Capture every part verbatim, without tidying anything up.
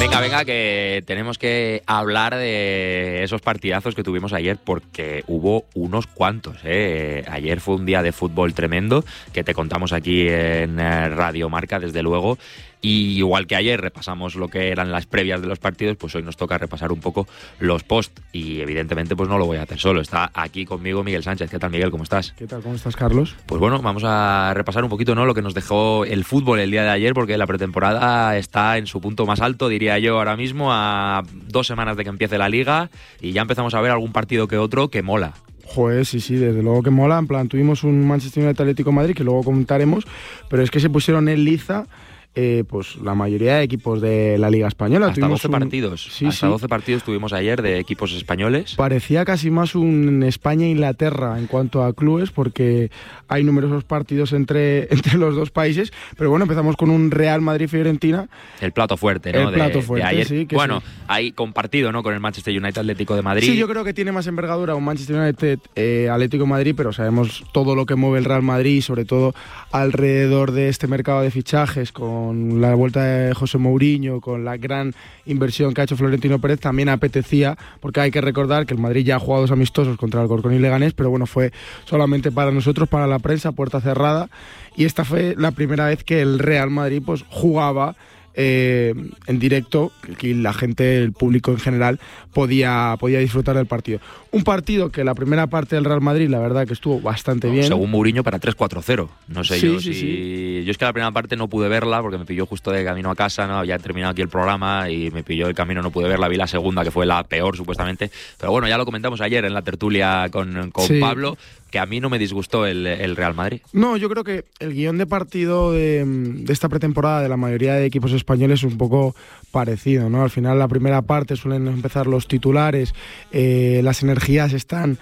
Venga, venga, que tenemos que hablar de esos partidazos que tuvimos ayer, porque hubo unos cuantos, ¿eh? Ayer fue un día de fútbol tremendo, que te contamos aquí en Radio Marca, desde luego. Y igual que ayer repasamos lo que eran las previas de los partidos, pues hoy nos toca repasar un poco los post. Y evidentemente pues no lo voy a hacer solo. Está aquí conmigo Miguel Sánchez. ¿Qué tal, Miguel? ¿Cómo estás? ¿Qué tal? ¿Cómo estás, Carlos? Pues bueno, vamos a repasar un poquito, ¿no?, lo que nos dejó el fútbol el día de ayer, porque la pretemporada está en su punto más alto, diría yo, ahora mismo, a dos semanas de que empiece la Liga, y ya empezamos a ver algún partido que otro que mola. Joder, sí, sí, desde luego que mola. En plan, tuvimos un Manchester United Atlético de Madrid, que luego comentaremos, pero es que se pusieron en liza Eh, pues la mayoría de equipos de la Liga Española. Hasta tuvimos doce un... partidos. Sí, Hasta sí. doce partidos tuvimos ayer de equipos españoles. Parecía casi más un España-Inglaterra en cuanto a clubes, porque hay numerosos partidos entre, entre los dos países. Pero bueno, empezamos con un Real Madrid-Fiorentina. El plato fuerte, ¿no? El plato de, fuerte, de ayer. sí. Que bueno, sí. ahí compartido, ¿no?, con el Manchester United Atlético de Madrid. Sí, yo creo que tiene más envergadura un Manchester United eh, Atlético de Madrid, pero sabemos todo lo que mueve el Real Madrid, sobre todo alrededor de este mercado de fichajes, con la vuelta de José Mourinho, con la gran inversión que ha hecho Florentino Pérez. También apetecía, porque hay que recordar que el Madrid ya ha jugado dos amistosos contra el Alcorcón y Leganés, pero bueno, fue solamente para nosotros, para la prensa, puerta cerrada, y esta fue la primera vez que el Real Madrid pues jugaba Eh, en directo, que la gente, el público en general, podía, podía disfrutar del partido. Un partido que la primera parte del Real Madrid, la verdad que estuvo bastante no, bien. Según Mourinho, para tres cuatro cero. No sé sí, yo sí, si... Sí. Yo es que la primera parte no pude verla porque me pilló justo de camino a casa, ¿no? Ya he terminado aquí el programa y me pilló el camino, no pude verla. Vi la segunda, que fue la peor, supuestamente. Pero bueno, ya lo comentamos ayer en la tertulia con, con sí. Pablo, que a mí no me disgustó el, el Real Madrid. No, yo creo que el guión de partido de, de esta pretemporada de la mayoría de equipos españoles es un poco parecido, ¿no? Al final, la primera parte suelen empezar los titulares, eh, las energías están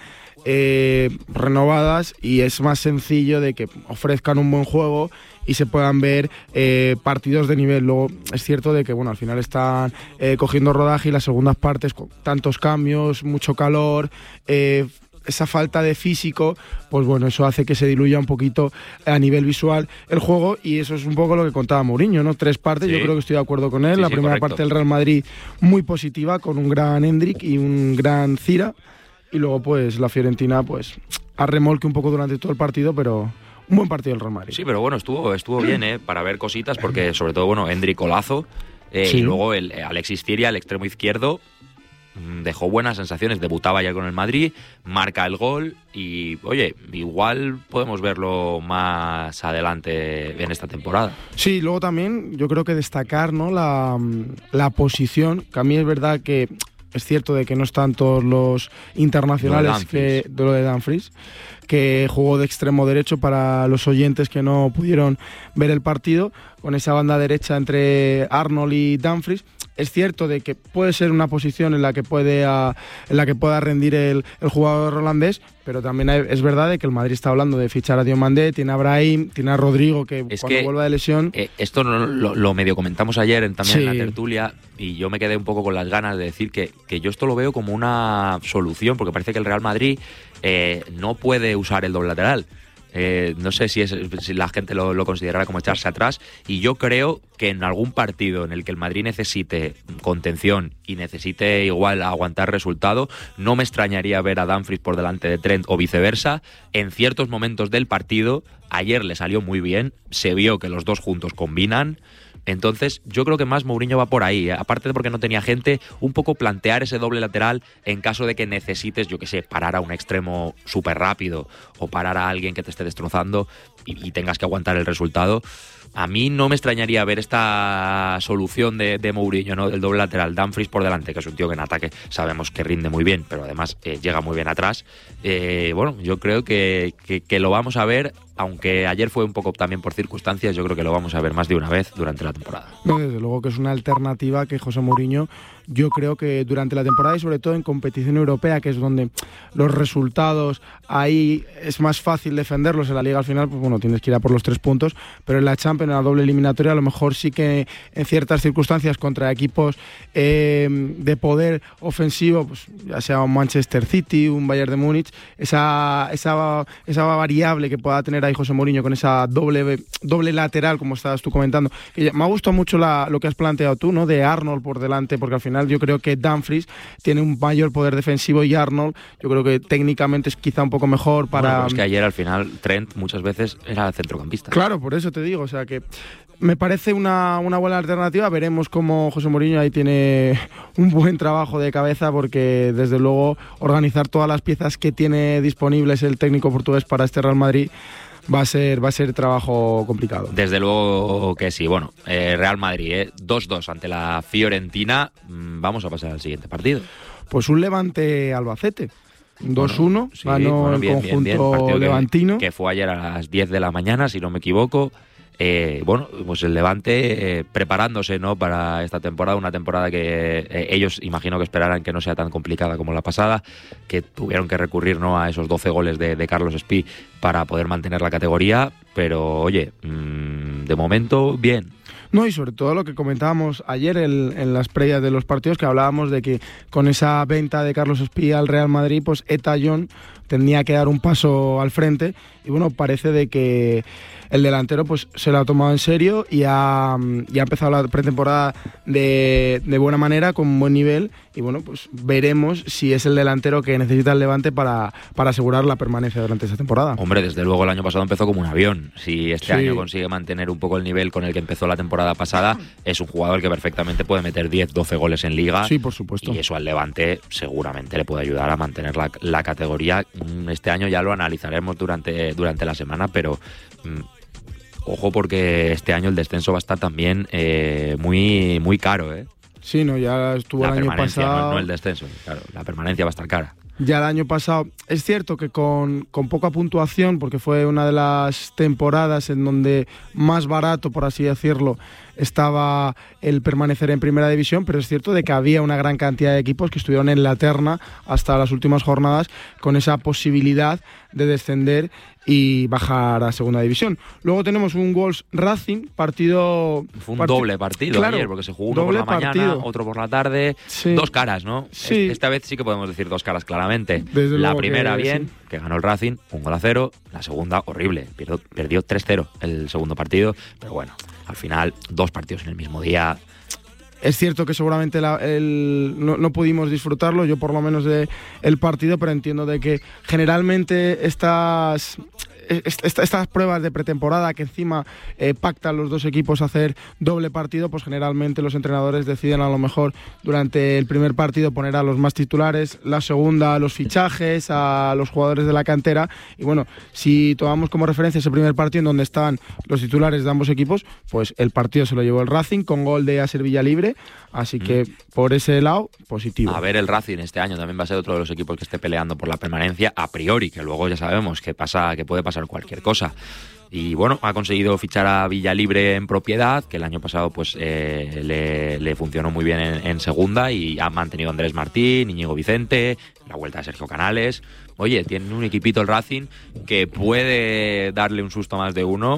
eh, renovadas y es más sencillo de que ofrezcan un buen juego y se puedan ver eh, partidos de nivel. Luego es cierto de que bueno, al final están eh, cogiendo rodaje, y las segundas partes con tantos cambios, mucho calor, eh, esa falta de físico, pues bueno, eso hace que se diluya un poquito a nivel visual el juego, y eso es un poco lo que contaba Mourinho, ¿no? Tres partes, sí. Yo creo que estoy de acuerdo con él. Sí, la sí, primera correcto. Parte del Real Madrid muy positiva, con un gran Hendrik y un gran Cira, y luego pues la Fiorentina pues a remolque un poco durante todo el partido, pero un buen partido del Real Madrid. Sí, pero bueno, estuvo, estuvo bien, ¿eh? Para ver cositas, porque sobre todo, bueno, Hendrik golazo, eh, sí. Y luego el Alexis Ciria, el extremo izquierdo, dejó buenas sensaciones, debutaba ya con el Madrid, marca el gol y, oye, igual podemos verlo más adelante en esta temporada. Sí, luego también yo creo que destacar, ¿no?, la, la posición, que a mí es verdad que es cierto de que no están todos los internacionales de que de lo de Dumfries, que jugó de extremo derecho, para los oyentes que no pudieron ver el partido, con esa banda derecha entre Arnold y Dumfries. Es cierto de que puede ser una posición en la que puede a, en la que pueda rendir el, el jugador holandés, pero también hay, es verdad de que el Madrid está hablando de fichar a Diomandé, tiene a Brahim, tiene a Rodrigo, que es cuando que, vuelva de lesión... Eh, esto no, lo, lo medio comentamos ayer en, también sí. en la tertulia, y yo me quedé un poco con las ganas de decir que, que yo esto lo veo como una solución, porque parece que el Real Madrid eh, no puede usar el doble lateral. Eh, no sé si, es, si la gente lo, lo considerará como echarse atrás, y yo creo que en algún partido en el que el Madrid necesite contención y necesite igual aguantar resultado, no me extrañaría ver a Dumfries por delante de Trent o viceversa en ciertos momentos del partido. Ayer le salió muy bien, se vio que los dos juntos combinan. Entonces yo creo que más Mourinho va por ahí, ¿eh? Aparte de porque no tenía gente, un poco plantear ese doble lateral en caso de que necesites, yo qué sé, parar a un extremo súper rápido o parar a alguien que te esté destrozando y, y tengas que aguantar el resultado. A mí no me extrañaría ver esta solución de, de Mourinho, ¿no?, del doble lateral, Dumfries por delante, que es un tío que en ataque sabemos que rinde muy bien, pero además eh, llega muy bien atrás. Eh, bueno, yo creo que, que, que lo vamos a ver, aunque ayer fue un poco también por circunstancias, yo creo que lo vamos a ver más de una vez durante la temporada. No, desde luego que es una alternativa que José Mourinho, yo creo que durante la temporada y sobre todo en competición europea, que es donde los resultados ahí es más fácil defenderlos. En la Liga al final, pues bueno, tienes que ir a por los tres puntos, pero en la Champions pero en la doble eliminatoria a lo mejor sí que en ciertas circunstancias contra equipos eh, de poder ofensivo, pues ya sea un Manchester City, un Bayern de Múnich, esa, esa, esa variable que pueda tener ahí José Mourinho con esa doble, doble lateral, como estabas tú comentando. Que me ha gustado mucho la, lo que has planteado tú, ¿no? De Arnold por delante, porque al final yo creo que Dumfries tiene un mayor poder defensivo y Arnold yo creo que técnicamente es quizá un poco mejor para... Bueno, es que ayer al final Trent muchas veces era centrocampista. Claro, por eso te digo, o sea que me parece una, una buena alternativa. Veremos cómo José Mourinho ahí tiene un buen trabajo de cabeza, porque desde luego organizar todas las piezas que tiene disponibles el técnico portugués para este Real Madrid va a ser va a ser trabajo complicado. Desde luego que sí. Bueno, eh, Real Madrid, eh, dos dos ante la Fiorentina. Vamos a pasar al siguiente partido. Pues un Levante Albacete. dos uno, bueno, sí, ganó bueno, el bien, conjunto bien, bien. Partido levantino. Que, que fue ayer a las diez de la mañana, si no me equivoco. Eh, bueno, pues el Levante eh, preparándose, ¿no?, para esta temporada, una temporada que eh, ellos imagino que esperarán que no sea tan complicada como la pasada, que tuvieron que recurrir, ¿no?, a esos doce goles de, de Carlos Espí para poder mantener la categoría, pero oye, mmm, de momento bien. No, y sobre todo lo que comentábamos ayer el, en las previas de los partidos, que hablábamos de que con esa venta de Carlos Espí al Real Madrid, pues Eta John tenía que dar un paso al frente, y bueno, parece de que el delantero pues se lo ha tomado en serio y ha, y ha empezado la pretemporada de, de buena manera, con buen nivel, y bueno, pues veremos si es el delantero que necesita el Levante para, para asegurar la permanencia durante esta temporada. Hombre, desde luego el año pasado empezó como un avión. Si este Sí. año consigue mantener un poco el nivel con el que empezó la temporada pasada, es un jugador que perfectamente puede meter diez, doce goles en Liga. Sí, por supuesto. Y eso al Levante seguramente le puede ayudar a mantener la, la categoría. Este año ya lo analizaremos durante, durante la semana, pero mmm, ojo, porque este año el descenso va a estar también eh, muy, muy caro, ¿eh? Sí, no, ya estuvo la el año permanencia, pasado. No, no el descenso, claro, la permanencia va a estar cara. Ya el año pasado, es cierto que con, con poca puntuación, porque fue una de las temporadas en donde más barato, por así decirlo, estaba el permanecer en primera división, pero es cierto de que había una gran cantidad de equipos que estuvieron en la terna hasta las últimas jornadas con esa posibilidad de descender y bajar a segunda división. Luego tenemos un Wolves Racing, partido... Fue un part- doble partido claro, ayer, porque se jugó uno por doble la mañana, partido. otro por la tarde. Sí. Dos caras, ¿no? Sí. Esta vez sí que podemos decir dos caras claramente. Desde la luego primera que bien, sí. que ganó el Racing, un gol a cero. La segunda, horrible, perdió, perdió tres cero el segundo partido. Pero bueno, al final, dos partidos en el mismo día. Es cierto que seguramente la, el, no, no pudimos disfrutarlo, yo por lo menos de el partido, pero entiendo de que generalmente estas... Esta, estas pruebas de pretemporada que encima eh, pactan los dos equipos hacer doble partido, pues generalmente los entrenadores deciden a lo mejor durante el primer partido poner a los más titulares, la segunda a los fichajes, a los jugadores de la cantera, y bueno, si tomamos como referencia ese primer partido en donde estaban los titulares de ambos equipos, pues el partido se lo llevó el Racing con gol de Aser Villalibre, así que mm. por ese lado, positivo. A ver, el Racing este año también va a ser otro de los equipos que esté peleando por la permanencia a priori, que luego ya sabemos que pasa, que puede pasar cualquier cosa. Y bueno, ha conseguido fichar a Villalibre en propiedad, que el año pasado pues eh, le, le funcionó muy bien en, en segunda, y ha mantenido a Andrés Martín, Íñigo Vicente, la vuelta de Sergio Canales. Oye, tiene un equipito el Racing que puede darle un susto a más de uno,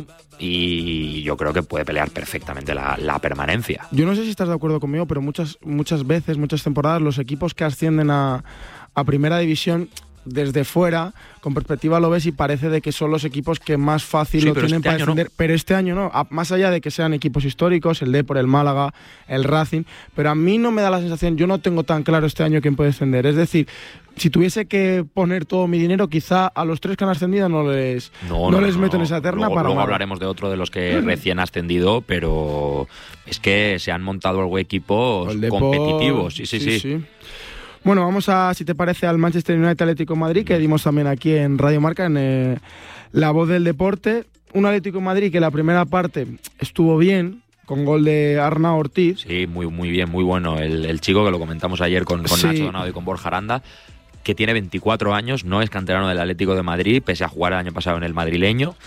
y yo creo que puede pelear perfectamente la, la permanencia. Yo no sé si estás de acuerdo conmigo, pero muchas, muchas veces, muchas temporadas, los equipos que ascienden a, a primera división, desde fuera, con perspectiva lo ves y parece de que son los equipos que más fácil sí, lo pero tienen este para año defender, no. Pero este año no, a, más allá de que sean equipos históricos, el Depor, el Málaga, el Racing, pero a mí no me da la sensación, yo no tengo tan claro este año quién puede defender, es decir, si tuviese que poner todo mi dinero, quizá a los tres que han ascendido no les, no, no no, les no, meto no. en esa terna. Luego, para luego nada. hablaremos de otro de los que recién ha ascendido, pero es que se han montado algo equipos El Depor, competitivos. Sí, sí, sí. sí. sí. Bueno, vamos a, si te parece, al Manchester United Atlético Madrid, que dimos también aquí en Radio Marca, en eh, La Voz del Deporte. Un Atlético Madrid que la primera parte estuvo bien, con gol de Arnau Ortiz. Sí, muy, muy bien, muy bueno. El, el chico que lo comentamos ayer con, con Sí. Nacho Donado y con Borja Aranda, que tiene veinticuatro años, no es canterano del Atlético de Madrid, pese a jugar el año pasado en el madrileño.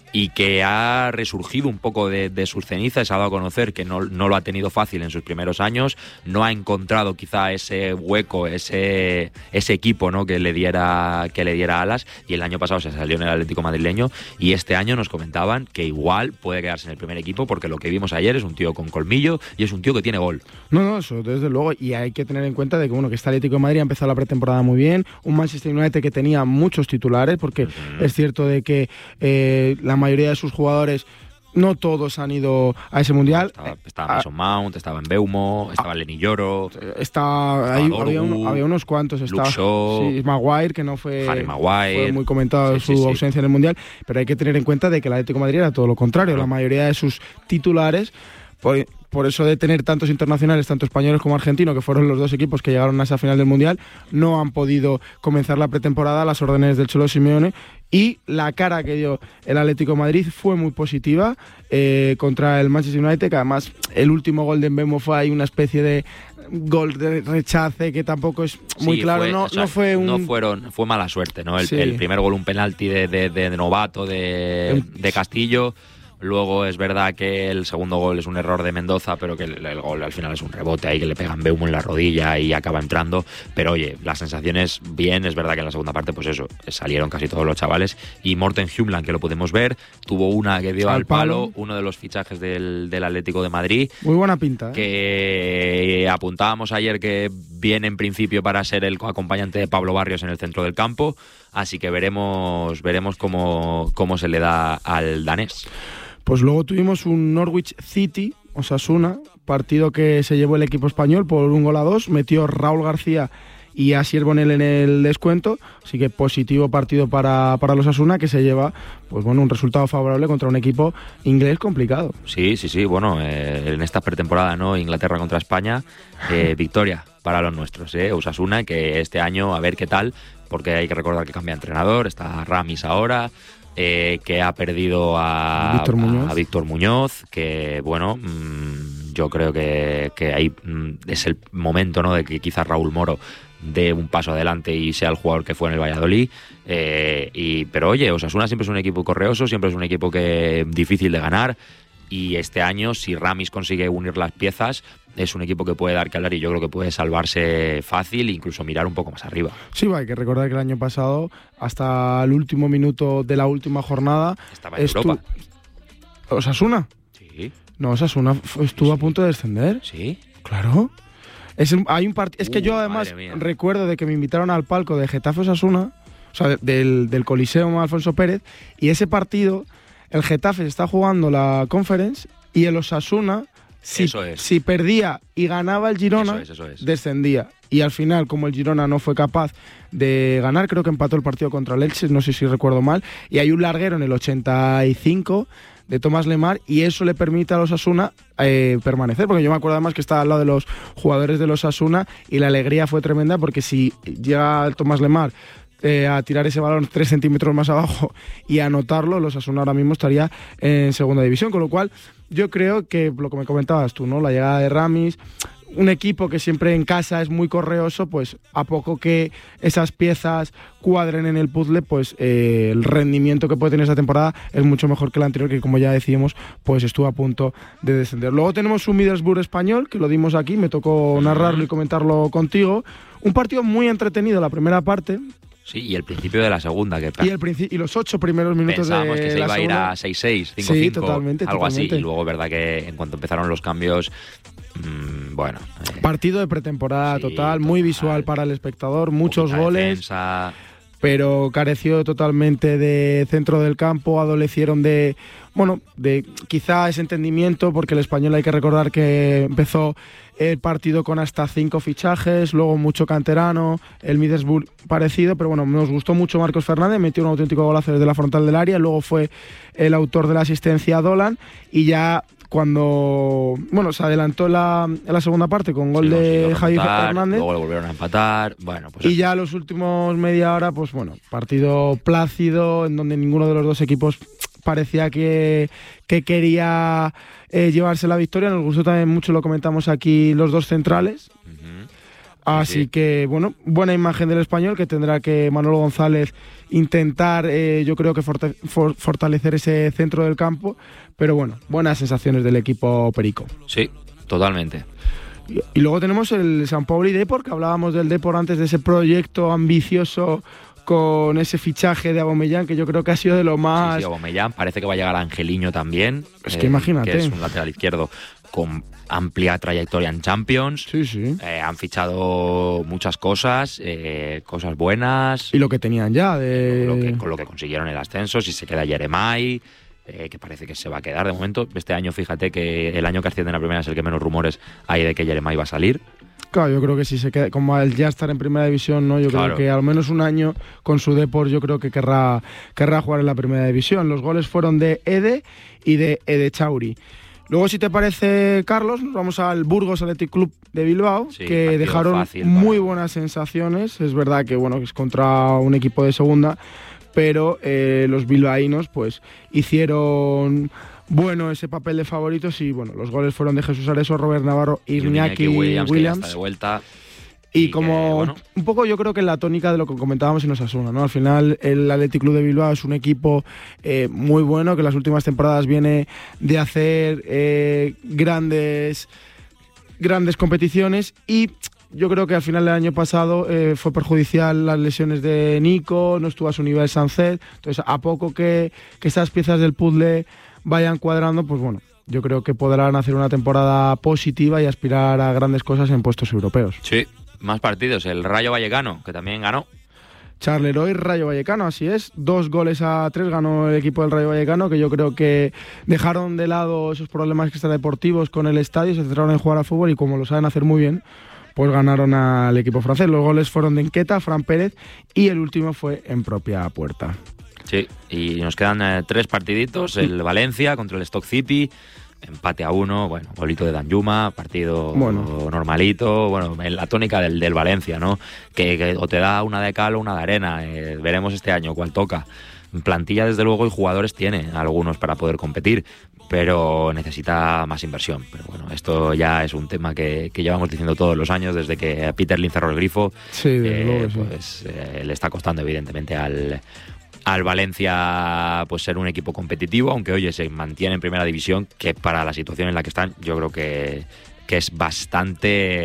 y que ha resurgido un poco de, de sus cenizas, se ha dado a conocer que no, no lo ha tenido fácil en sus primeros años, no ha encontrado quizá ese hueco, ese, ese equipo, ¿no?, que le diera que le diera alas, y el año pasado se salió en el Atlético madrileño, y este año nos comentaban que igual puede quedarse en el primer equipo, porque lo que vimos ayer es un tío con colmillo y es un tío que tiene gol. No, no, eso desde luego, y hay que tener en cuenta de que bueno, que este Atlético de Madrid ha empezado la pretemporada muy bien, un Manchester United que tenía muchos titulares, porque uh-huh. es cierto de que eh, la mayoría de sus jugadores, no todos han ido a ese mundial. Estaba, estaba Mason Mount, estaba Mbeumo, estaba Lenny Lloro, estaba, ahí, había, un, había unos cuantos, estaba Luke Shaw, sí, Maguire, que no fue, Harry Maguire, fue muy comentado sí, su sí, ausencia sí. en el mundial, pero hay que tener en cuenta de que el Atlético de Madrid era todo lo contrario, claro. La mayoría de sus titulares, por, por eso de tener tantos internacionales, tanto españoles como argentinos, que fueron los dos equipos que llegaron a esa final del mundial, no han podido comenzar la pretemporada a las órdenes del Cholo Simeone. Y la cara que dio el Atlético de Madrid fue muy positiva eh, contra el Manchester United, que además el último gol de Mbeumo fue ahí una especie de gol de rechace que tampoco es muy sí, claro. Fue, no, o sea, no fue un... no fueron, fue mala suerte, ¿no? El, sí. el primer gol, un penalti de, de, de novato de, de Castillo. Luego es verdad que el segundo gol es un error de Mendoza, pero que el, el gol al final es un rebote ahí que le pegan Mbeumo en la rodilla y acaba entrando. Pero oye, las sensaciones bien, es verdad que en la segunda parte pues eso, salieron casi todos los chavales. Y Morten Hjumland, que lo pudimos ver, tuvo una que dio al, al palo, palo, uno de los fichajes del, del Atlético de Madrid. Muy buena pinta, ¿eh? Que apuntábamos ayer que viene en principio para ser el acompañante de Pablo Barrios en el centro del campo. Así que veremos, veremos cómo, cómo se le da al danés. Pues luego tuvimos un Norwich City, Osasuna, partido que se llevó el equipo español por un gol a dos, metió Raúl García y Asier Bonel en el descuento, así que positivo partido para, para los Osasuna, que se lleva pues bueno, un resultado favorable contra un equipo inglés complicado. Sí, sí, sí, bueno, eh, en esta pretemporada, ¿no? Inglaterra contra España, eh, victoria para los nuestros, ¿eh? Osasuna, que este año a ver qué tal, porque hay que recordar que cambia de entrenador, está Ramis ahora, Eh, que ha perdido a Víctor Muñoz, a Víctor Muñoz que bueno, mmm, yo creo que, que ahí mmm, es el momento, ¿no?, de que quizás Raúl Moro dé un paso adelante y sea el jugador que fue en el Valladolid, eh, y, pero oye, Osasuna siempre es un equipo correoso, siempre es un equipo que difícil de ganar, y este año si Ramis consigue unir las piezas es un equipo que puede dar que hablar y yo creo que puede salvarse fácil e incluso mirar un poco más arriba. Sí, hay que recordar que el año pasado, hasta el último minuto de la última jornada, estaba en estu- Europa. ¿Osasuna? Sí. No, Osasuna estuvo sí. a punto de descender. Sí. Claro. Es, hay un part- es uh, que yo además recuerdo de que me invitaron al palco de Getafe Osasuna, o sea, del, del Coliseo Alfonso Pérez, y ese partido, el Getafe está jugando la Conference y el Osasuna... Si, eso es. si perdía y ganaba el Girona, eso es, eso es. descendía. Y al final, como el Girona no fue capaz de ganar, creo que empató el partido contra el Elche, no sé si recuerdo mal, y hay un larguero en el ochenta y cinco de Tomás Lemar, y eso le permite a los Osasuna eh, permanecer, porque yo me acuerdo además que estaba al lado de los jugadores de los Osasuna y la alegría fue tremenda, porque si llega Tomás Lemar Eh, a tirar ese balón tres centímetros más abajo y a anotarlo, los Osasuna ahora mismo estaría en segunda división, con lo cual yo creo que lo que me comentabas tú, ¿no? La llegada de Ramis, un equipo que siempre en casa es muy correoso, pues a poco que esas piezas cuadren en el puzzle, pues eh, el rendimiento que puede tener esta temporada es mucho mejor que el anterior, que como ya decíamos, pues estuvo a punto de descender. Luego tenemos un Middlesbrough español, que lo dimos aquí, me tocó narrarlo y comentarlo contigo, un partido muy entretenido la primera parte. Sí, y el principio de la segunda. Que y, el princi- y los ocho primeros minutos pensábamos de que se la iba segunda. a ir a seis seis, cinco cinco, sí, totalmente, algo totalmente. así. Y luego, verdad que en cuanto empezaron los cambios, mmm, bueno... Eh, Partido de pretemporada sí, total, muy total. Visual para el espectador, muchos goles. Defensa. Pero careció totalmente de centro del campo, adolecieron de, bueno, de quizá ese entendimiento, porque el Español hay que recordar que empezó el partido con hasta cinco fichajes, luego mucho canterano, el Middlesbrough parecido, pero bueno, nos gustó mucho Marcos Fernández, metió un auténtico golazo desde la frontal del área, luego fue el autor de la asistencia a Dolan, y ya cuando bueno se adelantó la, en la segunda parte con gol sí, de Javi Fernández, luego le volvieron a empatar, bueno, pues y ya los últimos media hora, pues bueno, partido plácido en donde ninguno de los dos equipos parecía que, que quería eh, llevarse la victoria. Nos gustó también mucho, lo comentamos aquí, los dos centrales. Uh-huh. Así sí. que, bueno, buena imagen del español, que tendrá que Manolo González intentar, eh, yo creo que forte- for- fortalecer ese centro del campo, pero bueno, buenas sensaciones del equipo perico. Sí, totalmente. Y, y luego tenemos el San Pauli Depor, que hablábamos del Depor antes, de ese proyecto ambicioso con ese fichaje de Aubameyang, que yo creo que ha sido de lo más... Sí, sí, Aubameyang, parece que va a llegar Angeliño también. Es que imagínate. Que es un lateral izquierdo con amplia trayectoria en Champions. Sí, sí. Eh, han fichado muchas cosas, eh, cosas buenas. Y lo que tenían ya de... Lo que, con lo que consiguieron el ascenso, si se queda Yeremay, eh, que parece que se va a quedar de momento. Este año, fíjate que el año que asciende en la primera es el que menos rumores hay de que Yeremay va a salir. Claro, yo creo que si se queda, como al ya estar en primera división, ¿no? Yo Claro. creo que al menos un año con su Depor, yo creo que querrá, querrá jugar en la primera división. Los goles fueron de Ede y de Ede Chauri. Luego, si te parece, Carlos, nos vamos al Burgos Athletic Club de Bilbao, Sí, que partido dejaron fácil muy para- buenas sensaciones. Es verdad que, bueno, es contra un equipo de segunda, pero eh, los bilbaínos pues hicieron bueno ese papel de favoritos y, bueno, los goles fueron de Jesús Areso, Robert Navarro y Y un Iñaki Williams, que ya está Williams. de vuelta. Y, y como que, bueno. un poco yo creo que en la tónica de lo que comentábamos en Osasuna, ¿no? Al final el Athletic Club de Bilbao es un equipo eh, muy bueno, que en las últimas temporadas viene de hacer eh, grandes, grandes competiciones y yo creo que al final del año pasado eh, fue perjudicial las lesiones de Nico, no estuvo a su nivel Sancet, entonces a poco que, que esas piezas del puzzle vayan cuadrando, pues bueno, yo creo que podrán hacer una temporada positiva y aspirar a grandes cosas en puestos europeos. Sí, más partidos. El Rayo Vallecano, que también ganó. Charleroi, Rayo Vallecano, así es. Dos goles a tres ganó el equipo del Rayo Vallecano, que yo creo que dejaron de lado esos problemas extradeportivos con el estadio, se centraron en jugar al fútbol y como lo saben hacer muy bien, pues ganaron al equipo francés. Los goles fueron de Enqueta, Fran Pérez y el último fue en propia puerta. Sí, y nos quedan eh, tres partiditos. El Valencia contra el Stoke City. Empate a uno, bueno, golito de Danjuma, partido Bueno. normalito, bueno, en la tónica del, del Valencia, ¿no? Que, que o te da una de cal o una de arena, eh, veremos este año cuál toca. Plantilla, desde luego, y jugadores tiene algunos para poder competir, pero necesita más inversión. Pero bueno, esto ya es un tema que, que llevamos diciendo todos los años, desde que Peter Lim cerró el grifo. Sí, desde eh, luego que sí. Pues eh, le está costando, evidentemente, al... al Valencia pues ser un equipo competitivo, aunque oye, se mantiene en primera división, que para la situación en la que están yo creo que, que es bastante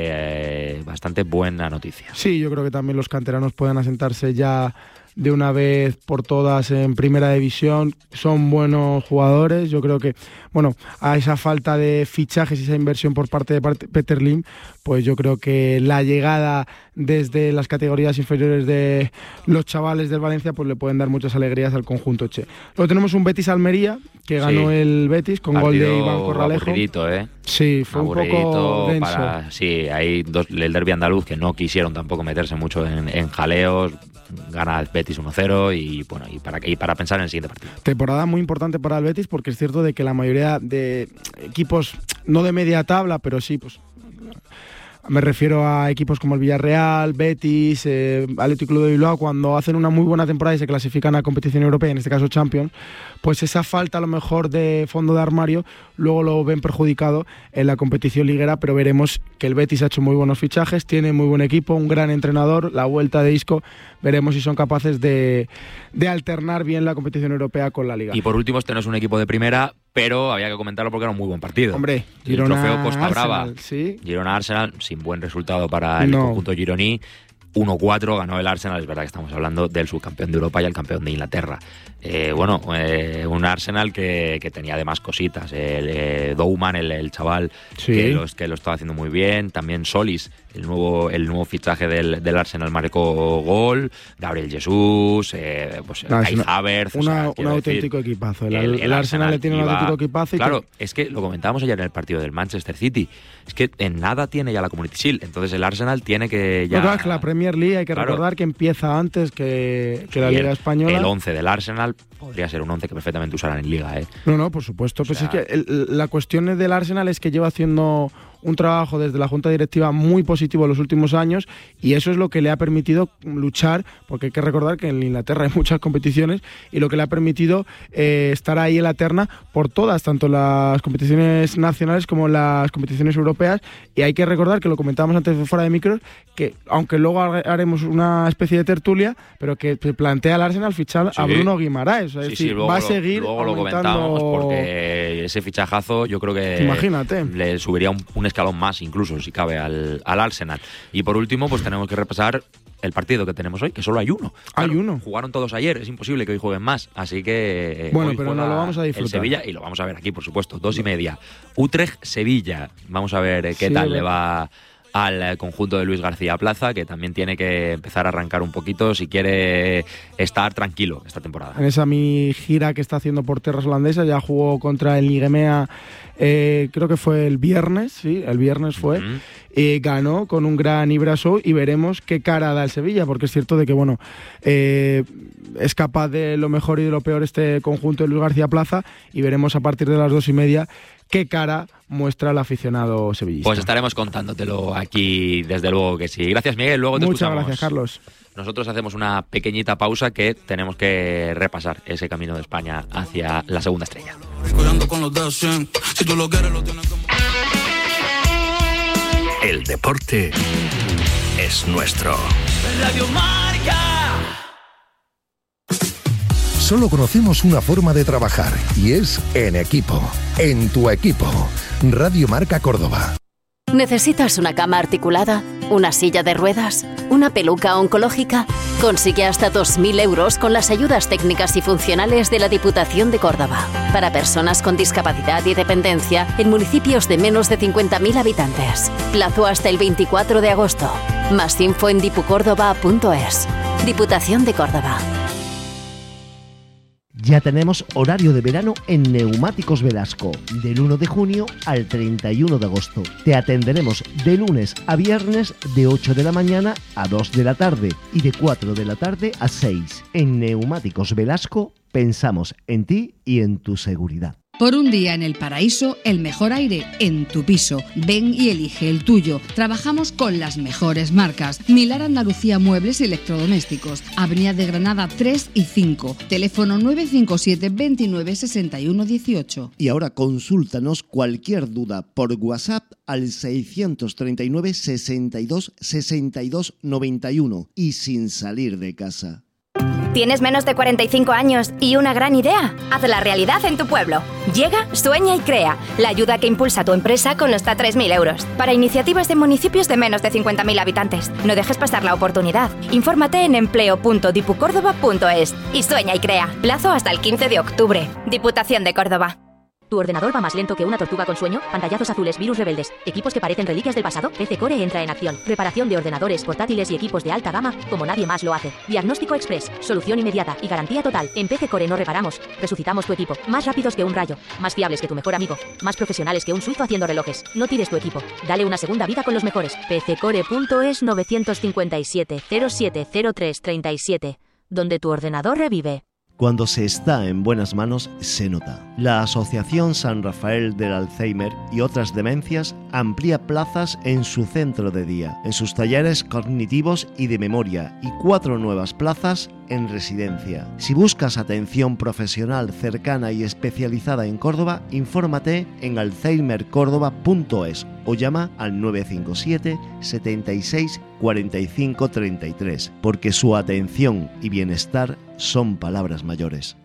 eh, bastante buena noticia. Sí, yo creo que también los canteranos pueden asentarse ya de una vez por todas en primera división. Son buenos jugadores. Yo creo que, bueno, a esa falta de fichajes y esa inversión por parte de parte- Peter Lim, pues yo creo que la llegada desde las categorías inferiores de los chavales del Valencia pues le pueden dar muchas alegrías al conjunto che. Luego tenemos un Betis Almería, que ganó Sí. el Betis con gol de Iván Corralejo. Aburridito, ¿eh? Sí, fue un poco Aburridito denso. para, sí, hay dos, el derbi andaluz que no quisieron tampoco meterse mucho en, en jaleos. Gana el Betis uno cero y bueno, y para, y para pensar en el siguiente partido. Temporada muy importante para el Betis porque es cierto de que la mayoría de equipos, no de media tabla, pero sí, pues me refiero a equipos como el Villarreal, Betis, eh, Athletic Club de Bilbao, cuando hacen una muy buena temporada y se clasifican a competición europea, en este caso Champions, pues esa falta a lo mejor de fondo de armario luego lo ven perjudicado en la competición liguera, pero veremos que el Betis ha hecho muy buenos fichajes, tiene muy buen equipo, un gran entrenador, la vuelta de Isco, veremos si son capaces de, de alternar bien la competición europea con la Liga. Y por último, este no es un equipo de primera, pero había que comentarlo porque era un muy buen partido. Hombre, el Girona, trofeo Costa Arsenal, Brava. sí. Girona Arsenal, sin buen resultado para el No. conjunto gironí. uno cuatro ganó el Arsenal, es verdad que estamos hablando del subcampeón de Europa y el campeón de Inglaterra. Eh, bueno, eh, un Arsenal que, que tenía además cositas. El eh, Douman, el, el chaval, Sí. que, los, que lo estaba haciendo muy bien. También Solis, el nuevo, el nuevo fichaje del, del Arsenal, marcó gol. Gabriel Jesús, eh, pues, No, es Kai una- Havertz. o Una- sea, un quiero decir, auténtico equipazo. El, el- el el Arsenal le tiene un iba- auténtico equipazo. Y Claro, que- es que lo comentábamos ayer en el partido del Manchester City. Es que en nada tiene ya la Community Shield. Entonces el Arsenal tiene que ya. No, claro, es que la Premier League hay que Claro. recordar que empieza antes que, que la Y Liga el- Española. El once del Arsenal podría ser un once que perfectamente usarán en Liga, ¿eh? No, no, por supuesto. Pues sea- es que el- la cuestión del Arsenal es que lleva haciendo un trabajo desde la Junta Directiva muy positivo en los últimos años, y eso es lo que le ha permitido luchar, porque hay que recordar que en Inglaterra hay muchas competiciones, y lo que le ha permitido eh, estar ahí en la terna por todas, tanto las competiciones nacionales como las competiciones europeas. Y hay que recordar, que lo comentábamos antes de fuera de micros, que aunque luego haremos una especie de tertulia, pero que plantea el Arsenal fichar sí. a Bruno Guimaraes, es sí, decir, sí, luego, va a seguir luego lo comentamos, porque ese fichajazo yo creo que imagínate, le subiría un, un escalón más incluso, si cabe, al, al Arsenal. Y por último, pues tenemos que repasar el partido que tenemos hoy, que solo hay uno. Hay claro, uno. Jugaron todos ayer, es imposible que hoy jueguen más. Así que bueno, hoy pero no lo vamos a disfrutar. El Sevilla, y lo vamos a ver aquí, por supuesto, dos y media. Utrecht-Sevilla. Vamos a ver qué sí, tal le va al conjunto de Luis García Plaza, que también tiene que empezar a arrancar un poquito si quiere estar tranquilo esta temporada. En esa mi gira que está haciendo por tierras holandesas, ya jugó contra el Nigemea, eh, creo que fue el viernes, sí, el viernes fue, uh-huh. eh, ganó con un gran Ibrasou, y veremos qué cara da el Sevilla, porque es cierto de que, bueno, eh, es capaz de lo mejor y de lo peor este conjunto de Luis García Plaza, y veremos a partir de las dos y media qué cara muestra el aficionado sevillista. Pues estaremos contándotelo aquí, desde luego que sí. Gracias, Miguel. Luego te Muchas escuchamos. gracias, Carlos. Nosotros hacemos una pequeñita pausa, que tenemos que repasar ese camino de España hacia la segunda estrella. El deporte es nuestro. Radio Marca. Solo conocemos una forma de trabajar, y es en equipo. En tu equipo. Radio Marca Córdoba. ¿Necesitas una cama articulada? ¿Una silla de ruedas? ¿Una peluca oncológica? Consigue hasta dos mil euros con las ayudas técnicas y funcionales de la Diputación de Córdoba para personas con discapacidad y dependencia en municipios de menos de cincuenta mil habitantes. Plazo hasta el veinticuatro de agosto. Más info en dipucórdoba punto es. Diputación de Córdoba. Ya tenemos horario de verano en Neumáticos Velasco, del uno de junio al treinta y uno de agosto. Te atenderemos de lunes a viernes de ocho de la mañana a dos de la tarde y de cuatro de la tarde a seis. En Neumáticos Velasco pensamos en ti y en tu seguridad. Por un día en el paraíso, el mejor aire en tu piso. Ven y elige el tuyo. Trabajamos con las mejores marcas. Milar Andalucía Muebles y Electrodomésticos. Avenida de Granada tres y cinco. Teléfono nueve cinco siete, veintinueve, sesenta y uno, dieciocho. Y ahora consúltanos cualquier duda por WhatsApp al seiscientos treinta y nueve, sesenta y dos, sesenta y dos, noventa y uno y sin salir de casa. ¿Tienes menos de cuarenta y cinco años y una gran idea? Hazla realidad en tu pueblo. Llega, sueña y crea. La ayuda que impulsa a tu empresa con hasta tres mil euros. Para iniciativas de municipios de menos de cincuenta mil habitantes. No dejes pasar la oportunidad. Infórmate en empleo punto dipucórdoba punto es y sueña y crea. Plazo hasta el quince de octubre. Diputación de Córdoba. ¿Tu ordenador va más lento que una tortuga con sueño? Pantallazos azules, virus rebeldes, equipos que parecen reliquias del pasado. P C Core entra en acción. Reparación de ordenadores, portátiles y equipos de alta gama como nadie más lo hace. Diagnóstico express, solución inmediata y garantía total. En P C Core no reparamos, resucitamos tu equipo. Más rápidos que un rayo, más fiables que tu mejor amigo, más profesionales que un suizo haciendo relojes. No tires tu equipo, dale una segunda vida con los mejores. P C Core punto es nueve cinco siete, cero siete cero tres, tres siete, donde tu ordenador revive. Cuando se está en buenas manos, se nota. La Asociación San Rafael del Alzheimer y otras demencias amplía plazas en su centro de día, en sus talleres cognitivos y de memoria, y cuatro nuevas plazas en residencia. Si buscas atención profesional cercana y especializada en Córdoba, infórmate en alzheimer córdoba punto es o llama al nueve cinco siete, setenta y seis, cuarenta y cinco, treinta y tres, porque su atención y bienestar son palabras mayores.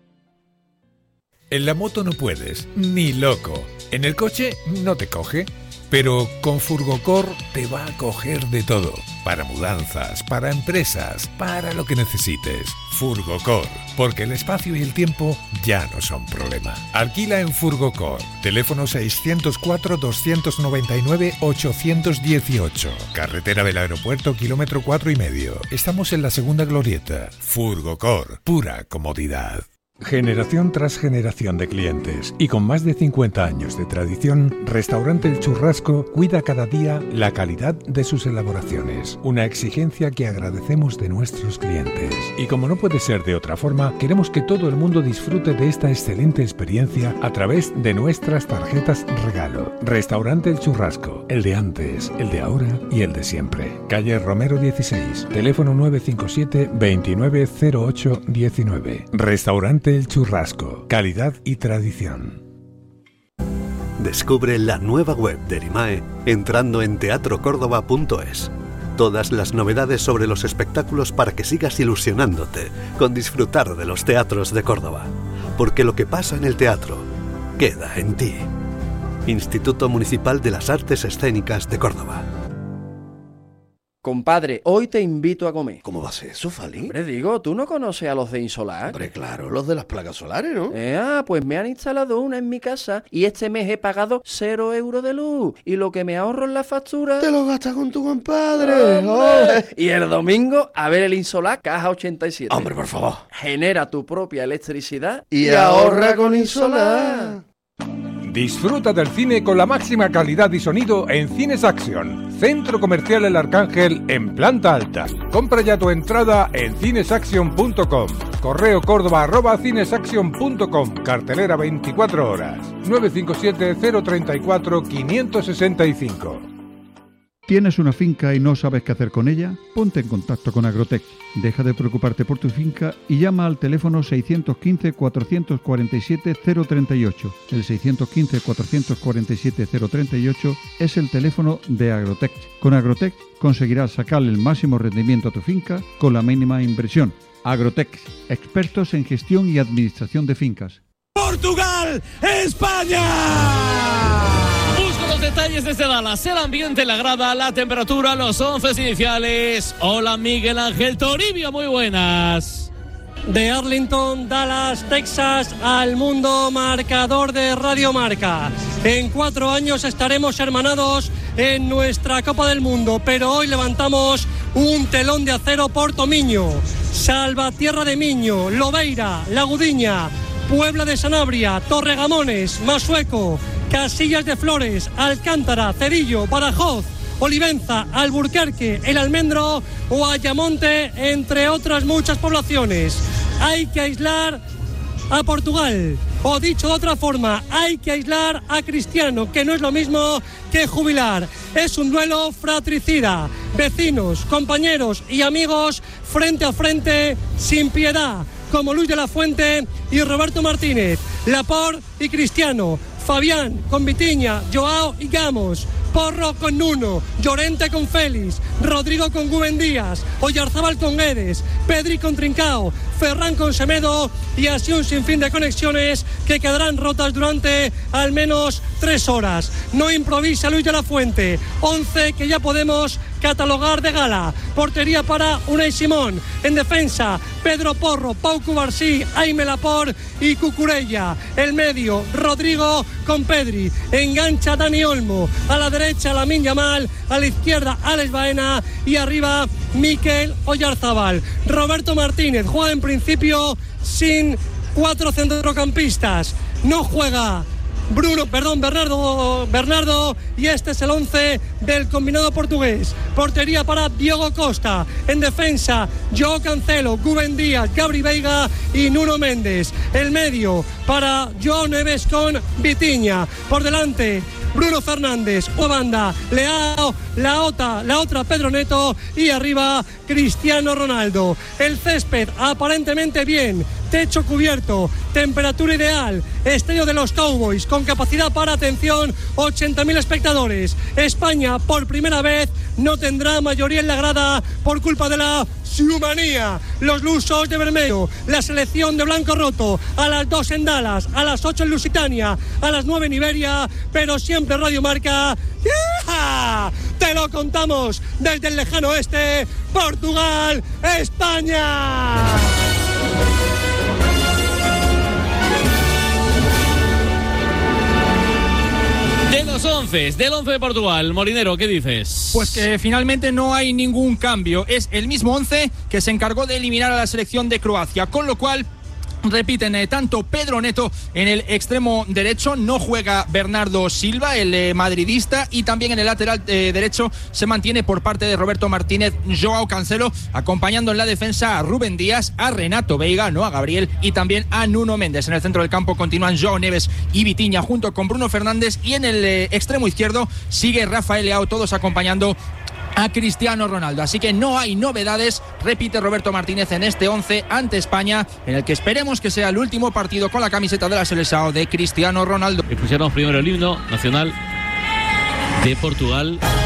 En la moto no puedes, ni loco. En el coche no te coge, pero con Furgocor te va a coger de todo. Para mudanzas, para empresas, para lo que necesites. Furgocor, porque el espacio y el tiempo ya no son problema. Alquila en Furgocor. Teléfono seiscientos cuatro, doscientos noventa y nueve, ochocientos dieciocho. Carretera del Aeropuerto, kilómetro cuatro y medio. Estamos en la segunda glorieta. Furgocor, pura comodidad. Generación tras generación de clientes y con más de cincuenta años de tradición, Restaurante El Churrasco cuida cada día la calidad de sus elaboraciones, una exigencia que agradecemos de nuestros clientes. Y como no puede ser de otra forma, queremos que todo el mundo disfrute de esta excelente experiencia a través de nuestras tarjetas regalo. Restaurante El Churrasco, el de antes, el de ahora y el de siempre. Calle Romero dieciséis, teléfono nueve cinco siete, veintinueve cero ocho diecinueve. Restaurante El Churrasco, calidad y tradición. Descubre la nueva web de Erimae entrando en teatro córdoba punto es. Todas las novedades sobre los espectáculos para que sigas ilusionándote con disfrutar de los teatros de Córdoba. Porque lo que pasa en el teatro queda en ti. Instituto Municipal de las Artes Escénicas de Córdoba. Compadre, hoy te invito a comer. ¿Cómo va a ser eso, Fali? Hombre, digo, ¿tú no conoces a los de Insolar? Hombre, claro, los de las placas solares, ¿no? Eh, ah, pues me han instalado una en mi casa y este mes he pagado cero euros de luz. Y lo que me ahorro en la factura... ¡Te lo gastas con tu compadre! ¡Oh! Y el domingo, a ver el Insolar Caja ochenta y siete. ¡Hombre, por favor! Genera tu propia electricidad y, y ahorra con Insolar. Disfruta del cine con la máxima calidad y sonido en Cines Action, Centro Comercial El Arcángel en planta alta. Compra ya tu entrada en cinesaction punto com. Correo córdoba arroba cinesaction punto com. Cartelera veinticuatro horas. nueve cinco siete, cero tres cuatro, cinco seis cinco. ¿Tienes una finca y no sabes qué hacer con ella? Ponte en contacto con Agrotech. Deja de preocuparte por tu finca y llama al teléfono seiscientos quince, cuatrocientos cuarenta y siete, cero treinta y ocho. El seiscientos quince, cuatrocientos cuarenta y siete, cero treinta y ocho es el teléfono de Agrotech. Con Agrotech conseguirás sacarle el máximo rendimiento a tu finca con la mínima inversión. Agrotech, expertos en gestión y administración de fincas. ¡Portugal! ¡España! Los detalles desde Dallas, el ambiente, la grada, la temperatura, los once iniciales. Hola Miguel Ángel Toribio, muy buenas. De Arlington, Dallas, Texas, al mundo marcador de Radio Marca. En cuatro años estaremos hermanados en nuestra Copa del Mundo, pero hoy levantamos un telón de acero por Tomiño, Salvatierra de Miño, Lobeira, La Gudiña, Puebla de Sanabria, Torregamones, Masueco, Casillas de Flores, Alcántara, Cerillo, Badajoz, Olivenza, Alburquerque, El Almendro o Ayamonte, entre otras muchas poblaciones. Hay que aislar a Portugal, o dicho de otra forma, hay que aislar a Cristiano, que no es lo mismo que jubilar. Es un duelo fratricida, vecinos, compañeros y amigos frente a frente, sin piedad, como Luis de la Fuente y Roberto Martínez, Laporte y Cristiano, Fabián con Vitiña, Joao y Gamos, Porro con Nuno, Llorente con Félix, Rodrigo con Gubén Díaz, Oyarzábal con Guedes, Pedri con Trincao, Ferran con Semedo y así un sinfín de conexiones que quedarán rotas durante al menos tres horas. No improvisa Luis de la Fuente, once que ya podemos catalogar de gala. Portería para Unai Simón, en defensa Pedro Porro, Pau Cubarsí, Aime Laporte y Cucurella. El medio Rodrigo con Pedri, engancha Dani Olmo, a la derecha Lamine Yamal, a la izquierda Alex Baena y arriba Mikel Oyarzábal. Roberto Martínez juega en principio sin cuatro centrocampistas, no juega Bruno, perdón, Bernardo, Bernardo, y este es el once del combinado portugués. Portería para Diogo Costa, en defensa Joao Cancelo, Gubén Díaz, Gabri Veiga y Nuno Méndez. El medio para Joao Neves con Vitiña, por delante Bruno Fernández, o banda Leao, la otra, la otra Pedro Neto y arriba Cristiano Ronaldo. El césped aparentemente bien, techo cubierto, temperatura ideal, estadio de los Cowboys con capacidad para, atención, ochenta mil espectadores. España por primera vez no tendrá mayoría en la grada por culpa de la Siumanía. Los lusos de Bermeo, la selección de blanco roto, a las dos en Dallas, a las ocho en Lusitania, a las nueve en Iberia, pero siempre Radio Marca. ¡Yeah! Te lo contamos desde el lejano oeste, Portugal, España. De los once, del once de Portugal, Molinero, ¿qué dices? Pues que finalmente no hay ningún cambio. Es el mismo once que se encargó de eliminar a la selección de Croacia, con lo cual repiten eh, tanto Pedro Neto en el extremo derecho, no juega Bernardo Silva, el eh, madridista, y también en el lateral eh, derecho se mantiene por parte de Roberto Martínez Joao Cancelo, acompañando en la defensa a Rubén Díaz, a Renato Veiga, no a Gabriel, y también a Nuno Méndez. En el centro del campo continúan Joao Neves y Vitinha junto con Bruno Fernández, y en el eh, extremo izquierdo sigue Rafael Leao, todos acompañando a Cristiano Ronaldo. Así que no hay novedades, repite Roberto Martínez, en este once ante España, en el que esperemos que sea el último partido con la camiseta de la Seleção de Cristiano Ronaldo. Escuchamos primero el himno nacional de Portugal.